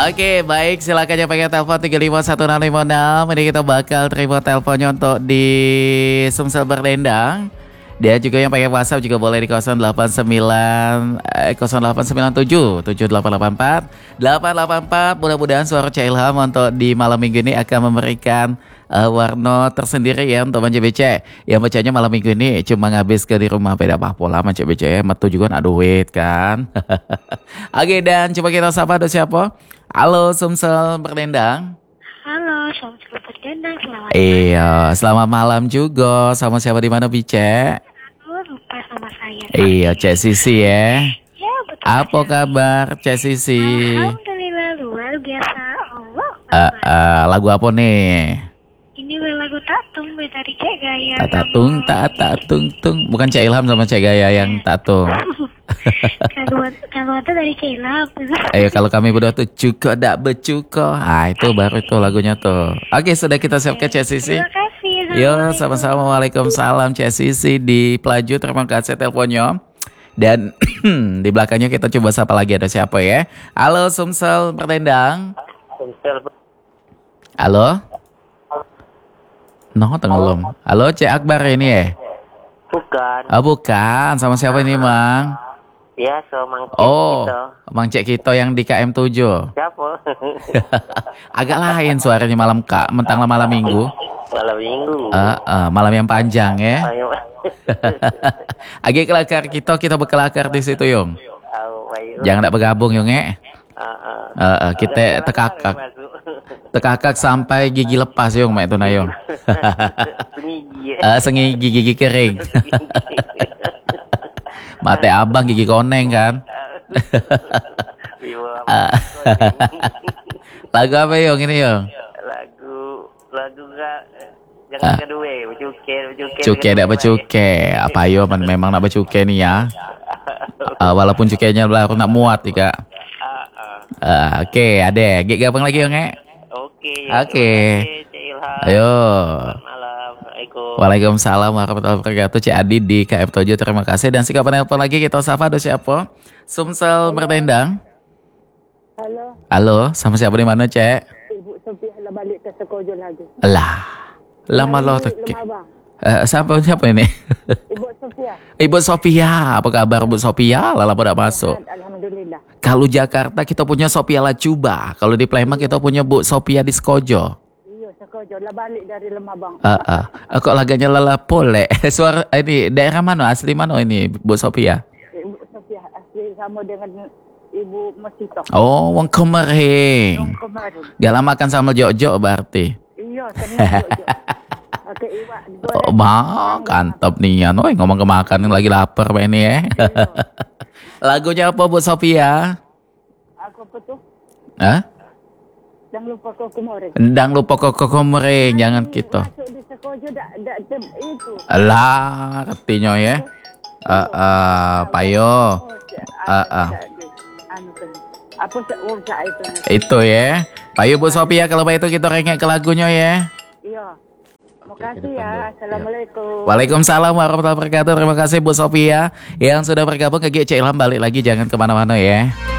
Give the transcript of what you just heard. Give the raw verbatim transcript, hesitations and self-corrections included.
Oke, baik. Silakan yang pakai telepon tiga lima satu enam lima enam. Ini kita bakal terima teleponnya untuk di Sumsel Berdendang. Dia juga yang pakai WhatsApp juga boleh di nol delapan sembilan eh, nol delapan sembilan tujuh tujuh delapan delapan empat delapan delapan empat. Mudah-mudahan suara Cak Ilham untuk di malam minggu ini akan memberikan uh, warna tersendiri ya untuk Manja B C. Yang bacanya malam minggu ini cuma ngabis ke di rumah beda apa pola Manja B C ya. Metu juga nak duit kan. Oke, dan coba kita sapa ada siapa? Halo Sumsel Berdendang. Halo, Sumsel Berdendang. Selamat Iya, selamat malam juga. Sama siapa di mana Bice? Lupa sama saya. Iya, Cek Sisi ya. Ya, betul. Apa kabar Cek Sisi? Alhamdulillah luar biasa. Allah. Uh, uh, lagu apa nih? Ini lagu Tatung dari Cek Gaya. Tatung, tak tatung, tung. Bukan Cek Ilham sama Cek Gaya yang tatung. Kalau kalau itu dari Cek Ilham. Eh, kalau kami berdua tuh cuko dak becuko. Ah, itu baru itu lagunya tuh. Oke, sudah kita siapkan Cek Sisi. Terima kasih. Yo, sama-sama. Waalaikumsalam Cek Sisi di Pelaju. Terima kasih teleponnya. Dan di belakangnya kita coba sapa lagi ada siapa ya? Halo Sumsel Berdendang. Sumsel. Halo. No, tenggelam. Halo Cek Akbar ini ya? Bukan. Oh, bukan. Sama siapa ini, Mang? Ya, so Mang Cek Oh, gitu. Mang Cek Kito yang di K M tujuh. Siapa? Agak lain suaranya malam Kak, mentang malam Minggu. Malam minggu. Uh, uh, malam yang panjang ya. Ayo. Agak kelakar kita, kita berkelakar di situ, Yung. Ayo, ayo. Jangan tak bergabung, Yung, ya. Uh, uh. Uh, uh, kita tekakak. Tekakak sampai gigi lepas, Yung, mak itu na, Yung. Sengi. uh, sengi gigi kering. Mate abang gigi koneng kan. uh, Lagu apa, Yung, ini, Yung? Lagu lagu enggak jangan kedua, becuke, becuke. Cuke tidak becuke. Apa yo memang nak becuke nih ya. Uh, walaupun cukenya baru nak muat juga. Uh, Oke, okay, ada. Gak gabung lagi Yung, eh? Oke. Oke. Ayo. Malam. Assalamualaikum. Waalaikumsalam warahmatullahi wabarakatuh. Cik Adi di K F tujuh, terima kasih. Dan siapa nelpon lagi kita sapa ada siapa? Sumsel Berdendang. Halo. Halo, sama siapa di mana, Cek? Ibu Sophia lah balik ke Sekojo lagi. Lah. Lama lo teki. Uh, siapa siapa ini? Ibu Sophia. Ibu Sophia, apa kabar Bu Sophia? Lala pada masuk. Alhamdulillah. Kalau Jakarta kita punya Sophia Lacuba, kalau di Palembang kita punya Bu Sophia di Skojo. Iya, Sekojo lah balik dari Lemabang. Ah, uh, uh. Kok laganya lala pole? Suara ini daerah mana? Asli mana ini Bu Sophia? Ibu Sophia asli sama dengan Ibu Mesito. Oh, wong Kemering. Kemarin. Gak lama makan sama Jok-Jok berarti. Iya, senang Jok. Oke, iwak digoreng. Oh, mak, kantap nih ya. Noi ngomong ke makan lagi lapar Pak ini ya. Lagunya apa Bu Sophia? Aku apa tuh? Hah? Jangan lupa kau kemarin. Endang lupa kok Kemering, jangan gitu. Masuk di Sekojo dak dak tem itu. Alah, artinya ya. Eh, uh, payo. Ah, ah. Apa seursa itu? Itu ya. Payo Bu Sophia kalau begitu kita rengek ke lagunya ya. Iya. Makasih ya. Assalamualaikum. Waalaikumsalam warahmatullahi wabarakatuh. Terima kasih Bu Sophia yang sudah bergabung ke G C Ilham. Balik lagi jangan kemana-mana ya.